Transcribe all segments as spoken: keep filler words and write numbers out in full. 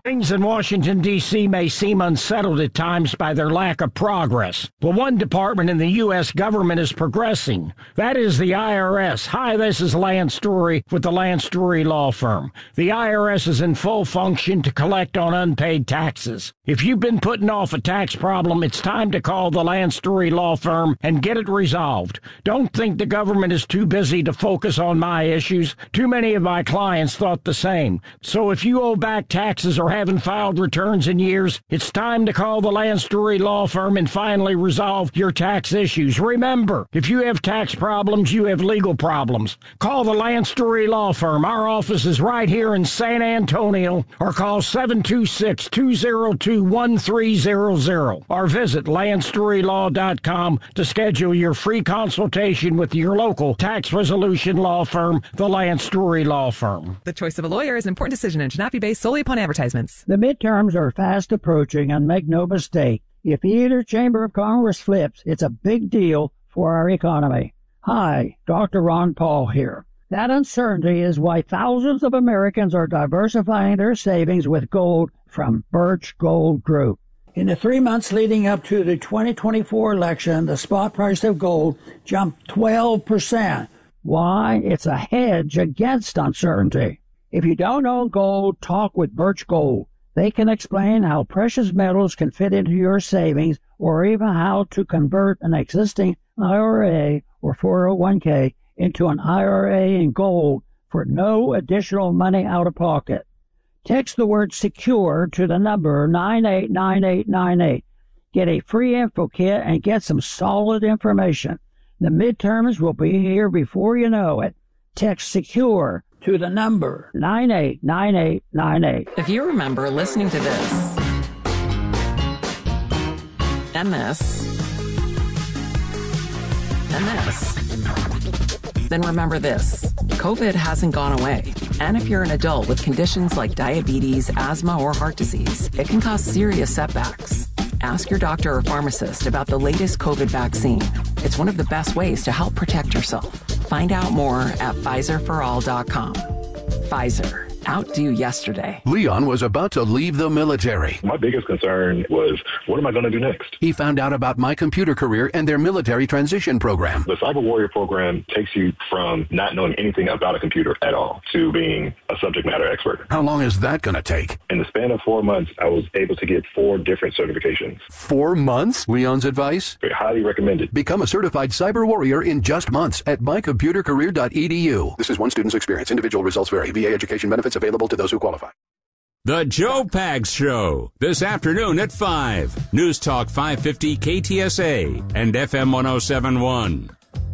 Things in Washington, D C may seem unsettled at times by their lack of progress, but one department in the U S government is progressing. That is the I R S. Hi, this is Lance Story with the Lance Story Law Firm. The I R S is in full function to collect on unpaid taxes. If you've been putting off a tax problem, it's time to call the Lance Story Law Firm and get it resolved. Don't think the government is too busy to focus on my issues. Too many of my clients thought the same. So if you owe back taxes or haven't filed returns in years, it's time to call the Lance Story Law Firm and finally resolve your tax issues. Remember, if you have tax problems, you have legal problems. Call the Lance Story Law Firm. Our office is right here in San Antonio, or call seven two six, two zero two, one three zero zero or visit lance story law dot com to schedule your free consultation with your local tax resolution law firm, the Lance Story Law Firm. The choice of a lawyer is an important decision and should not be based solely upon advertisements. The midterms are fast approaching, and make no mistake, if either chamber of Congress flips, it's a big deal for our economy. Hi, Doctor Ron Paul here. That uncertainty is why thousands of Americans are diversifying their savings with gold from Birch Gold Group. In the three months leading up to the twenty twenty-four election, the spot price of gold jumped twelve percent. Why? It's a hedge against uncertainty. If you don't own gold, talk with Birch Gold. They can explain how precious metals can fit into your savings, or even how to convert an existing I R A or four oh one k into an I R A in gold for no additional money out of pocket. Text the word SECURE to the number nine eight nine eight nine eight. Get a free info kit and get some solid information. The midterms will be here before you know it. Text SECURE to the number nine eight nine eight nine eight. If you remember listening to this and this and this, then remember this. COVID hasn't gone away. And if you're an adult with conditions like diabetes, asthma, or heart disease, it can cause serious setbacks. Ask your doctor or pharmacist about the latest COVID vaccine. It's one of the best ways to help protect yourself. Find out more at Pfizer for all dot com. Pfizer. Outdo yesterday. Leon was about to leave the military. My biggest concern was, what am I going to do next? He found out about My Computer Career and their military transition program. The Cyber Warrior program takes you from not knowing anything about a computer at all to being a subject matter expert. How long is that going to take? In the span of four months, I was able to get four different certifications. Four months? Leon's advice? Very highly recommended. Become a certified cyber warrior in just months at my computer career dot e d u. This is one student's experience. Individual results vary. V A education benefits available to those who qualify. The Joe Pags Show, this afternoon at five. News Talk five fifty K T S A and F M one oh seven point one.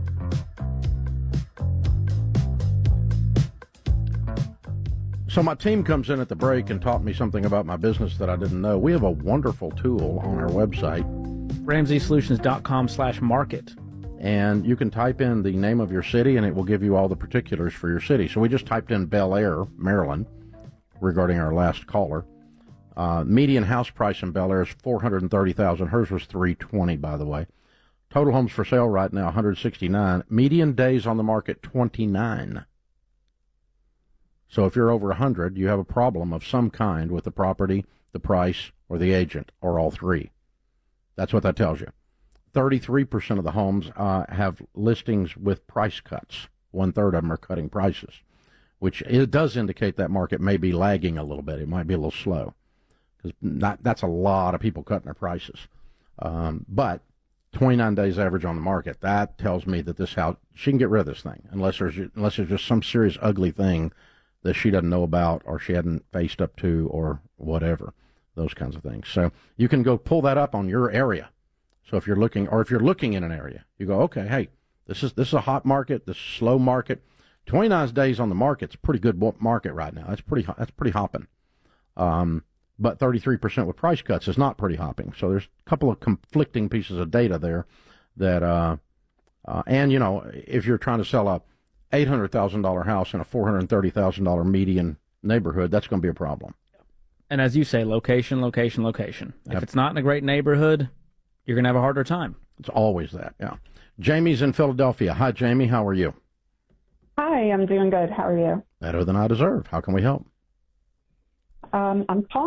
So my team comes in at the break and taught me something about my business that I didn't know. We have a wonderful tool on our website, Ramsey Solutions dot com slash market. And you can type in the name of your city, and it will give you all the particulars for your city. So we just typed in Bel Air, Maryland, regarding our last caller. Uh, median house price in Bel Air is four hundred thirty thousand dollars. Hers was three hundred twenty thousand dollars, by the way. Total homes for sale right now, one hundred sixty-nine. Median days on the market, twenty-nine. So if you're over one hundred, you have a problem of some kind with the property, the price, or the agent, or all three. That's what that tells you. thirty-three percent of the homes uh, have listings with price cuts. One-third of them are cutting prices, which it does indicate that market may be lagging a little bit. It might be a little slow, because that's a lot of people cutting their prices. Um, but twenty-nine days average on the market, that tells me that this house, she can get rid of this thing, unless there's, unless there's just some serious ugly thing that she doesn't know about or she hadn't faced up to or whatever, those kinds of things. So you can go pull that up on your area. So if you're looking, or if you're looking in an area, you go, okay, hey, this is this is a hot market, this is a slow market. twenty-nine days on the market's a pretty good market right now. That's pretty that's pretty hopping. Um, but thirty-three percent with price cuts is not pretty hopping. So there's a couple of conflicting pieces of data there that, uh, uh, and, you know, if you're trying to sell a eight hundred thousand dollars house in a four hundred thirty thousand dollars median neighborhood, that's going to be a problem. And as you say, location, location, location. If Yep. it's not in a great neighborhood, you're going to have a harder time. It's always that, yeah. Jamie's in Philadelphia. Hi, Jamie. How are you? Hi, I'm doing good. How are you? Better than I deserve. How can we help? Um, I'm calling